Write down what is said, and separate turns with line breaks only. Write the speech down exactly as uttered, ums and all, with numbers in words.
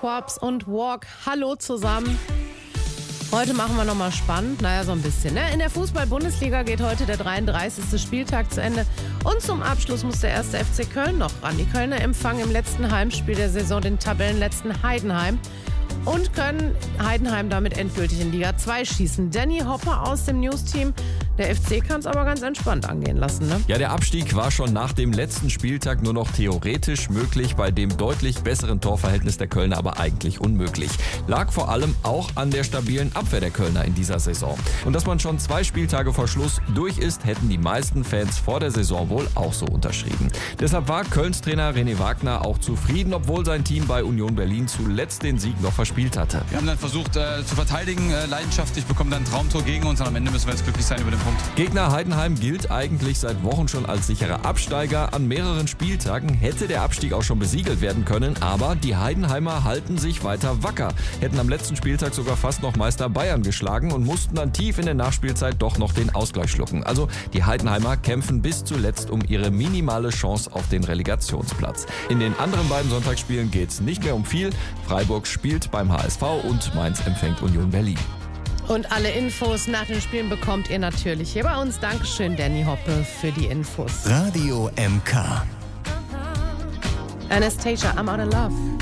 Aquabs und Walk. Hallo zusammen. Heute machen wir nochmal spannend, naja, so ein bisschen. Ne? In der Fußball-Bundesliga geht heute der dreiunddreißigste Spieltag zu Ende. Und zum Abschluss muss der erste F C Köln noch ran. Die Kölner empfangen im letzten Heimspiel der Saison den Tabellenletzten Heidenheim und können Heidenheim damit endgültig in Liga zwei schießen. Danny Hopper aus dem News-Team. Der F C kann es aber ganz entspannt angehen lassen, ne?
Ja, der Abstieg war schon nach dem letzten Spieltag nur noch theoretisch möglich, bei dem deutlich besseren Torverhältnis der Kölner aber eigentlich unmöglich. Lag vor allem auch an der stabilen Abwehr der Kölner in dieser Saison. Und dass man schon zwei Spieltage vor Schluss durch ist, hätten die meisten Fans vor der Saison wohl auch so unterschrieben. Deshalb war Kölns Trainer René Wagner auch zufrieden, obwohl sein Team bei Union Berlin zuletzt den Sieg noch verspielt hatte.
Wir haben dann versucht äh, zu verteidigen, äh, leidenschaftlich, bekommen dann ein Traumtor gegen uns und am Ende müssen wir jetzt glücklich sein über den Punkt.
Gegner Heidenheim gilt eigentlich seit Wochen schon als sicherer Absteiger. An mehreren Spieltagen hätte der Abstieg auch schon besiegelt werden können, aber die Heidenheimer halten sich weiter wacker. Hätten am letzten Spieltag sogar fast noch Meister Bayern geschlagen und mussten dann tief in der Nachspielzeit doch noch den Ausgleich schlucken. Also die Heidenheimer kämpfen bis zuletzt um ihre minimale Chance auf den Relegationsplatz. In den anderen beiden Sonntagsspielen geht es nicht mehr um viel. Freiburg spielt beim H S V und Mainz empfängt Union Berlin.
Und alle Infos nach den Spielen bekommt ihr natürlich hier bei uns. Dankeschön, Danny Hoppe, für die Infos.
Radio M K.
Anastasia, I'm out of love.